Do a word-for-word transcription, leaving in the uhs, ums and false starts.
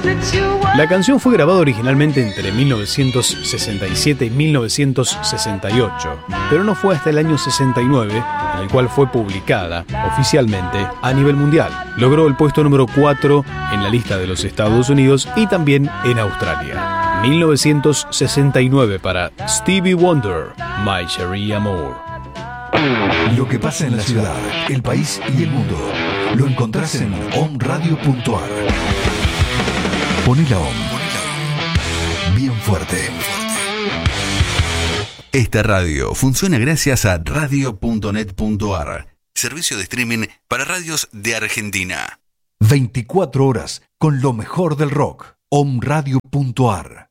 La canción fue grabada originalmente entre mil novecientos sesenta y siete y mil novecientos sesenta y ocho, pero no fue hasta el año sesenta y nueve en el cual fue publicada oficialmente a nivel mundial. Logró el puesto número cuatro en la lista de los Estados Unidos y también en Australia. mil novecientos sesenta y nueve para Stevie Wonder, My Cherie Amour. Lo que pasa en la ciudad, el país y el mundo lo encontrás en om radio punto ar. Poné la OM bien fuerte. Esta radio funciona gracias a radio punto net punto ar, servicio de streaming para radios de Argentina. veinticuatro horas con lo mejor del rock. om radio punto ar.